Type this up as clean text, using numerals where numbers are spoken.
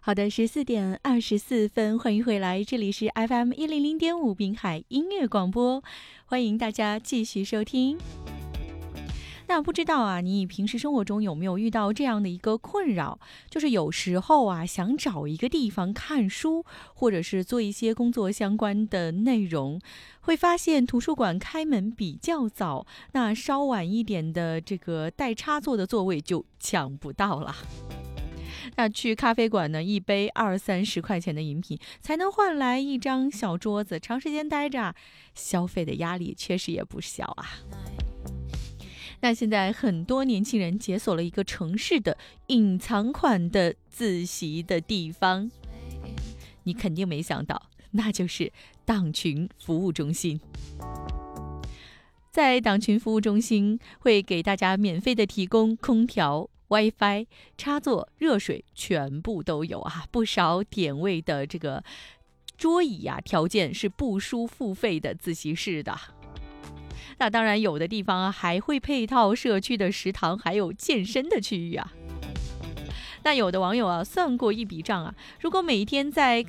好的，14:24，欢迎回来，这里是 FM100.5 滨海音乐广播，欢迎大家继续收听。那不知道啊，你平时生活中有没有遇到这样的一个困扰，就是有时候啊，想找一个地方看书，或者是做一些工作相关的内容，会发现图书馆开门比较早，那稍晚一点的这个带插座的座位就抢不到了。那去咖啡馆呢，一杯20-30块钱的饮品才能换来一张小桌子，长时间待着，消费的压力确实也不小啊。那现在很多年轻人解锁了一个城市的隐藏款的自习的地方，你肯定没想到，那就是党群服务中心。在党群服务中心会给大家免费的提供空调、WiFi、插座、热水，全部都有啊！不少点位的这个桌椅啊，条件是不输付费的自习室的。那当然，有的地方还会配套社区的食堂，还有健身的区域啊。那有的网友啊算过一笔账啊，如果每天在